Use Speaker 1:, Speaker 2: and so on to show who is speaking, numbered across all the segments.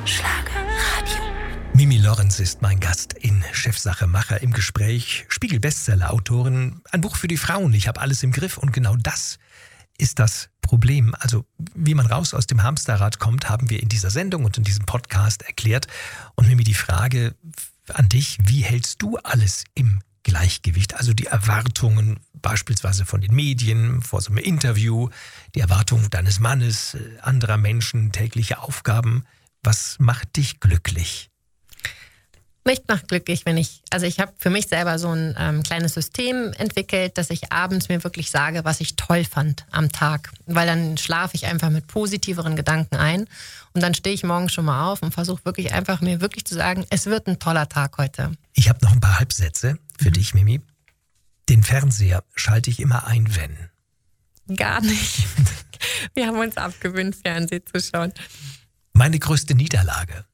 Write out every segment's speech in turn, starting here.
Speaker 1: Schlagerradio.
Speaker 2: Mimi Lorenz ist mein Gast in Chefsache Macher im Gespräch. Spiegel-Bestseller-Autorin, ein Buch für die Frauen. Ich habe alles im Griff und genau das ist das Problem. Also wie man raus aus dem Hamsterrad kommt, haben wir in dieser Sendung und in diesem Podcast erklärt. Und Mimi, die Frage an dich, wie hältst du alles im Gleichgewicht? Also die Erwartungen beispielsweise von den Medien, vor so einem Interview, die Erwartungen deines Mannes, anderer Menschen, tägliche Aufgaben. Was macht dich glücklich?
Speaker 3: Mich macht glücklich, ich habe für mich selber so ein kleines System entwickelt, dass ich abends mir wirklich sage, was ich toll fand am Tag. Weil dann schlafe ich einfach mit positiveren Gedanken ein und dann stehe ich morgens schon mal auf und versuche wirklich einfach mir wirklich zu sagen, es wird ein toller Tag heute.
Speaker 2: Ich habe noch ein paar Halbsätze für dich, Mimi. Den Fernseher schalte ich immer ein, wenn?
Speaker 3: Gar nicht. Wir haben uns abgewöhnt, Fernsehen zu schauen.
Speaker 2: Meine größte Niederlage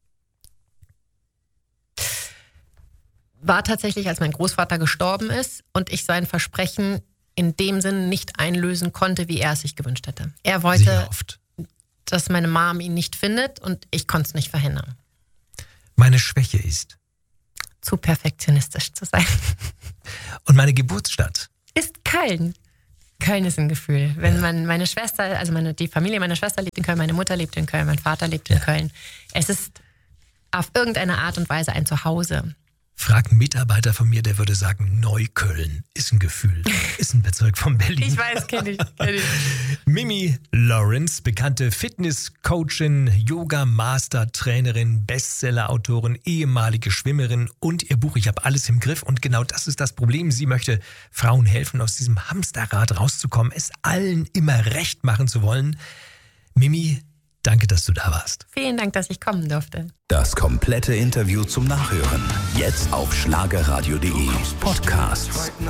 Speaker 3: war tatsächlich, als mein Großvater gestorben ist und ich sein Versprechen in dem Sinne nicht einlösen konnte, wie er es sich gewünscht hätte. Er wollte, dass meine Mom ihn nicht findet und ich konnte es nicht verhindern.
Speaker 2: Meine Schwäche ist?
Speaker 3: Zu perfektionistisch zu sein.
Speaker 2: Und meine Geburtsstadt?
Speaker 3: Ist Köln. Köln ist ein Gefühl. Wenn meine Schwester, die Familie meiner Schwester lebt in Köln, meine Mutter lebt in Köln, mein Vater lebt in Köln. Es ist auf irgendeine Art und Weise ein Zuhause.
Speaker 2: Frag einen Mitarbeiter von mir, der würde sagen, Neukölln ist ein Gefühl, ist ein Bezirk von Berlin.
Speaker 3: Ich weiß, kenn ich.
Speaker 2: Mimi Lorenz, bekannte Fitnesscoachin, Yoga-Master-Trainerin, Bestseller-Autorin, ehemalige Schwimmerin und ihr Buch Ich habe alles im Griff. Und genau das ist das Problem. Sie möchte Frauen helfen, aus diesem Hamsterrad rauszukommen, es allen immer recht machen zu wollen. Mimi, danke, dass du da warst.
Speaker 3: Vielen Dank, dass ich kommen durfte.
Speaker 1: Das komplette Interview zum Nachhören. Jetzt auf schlagerradio.de Podcasts.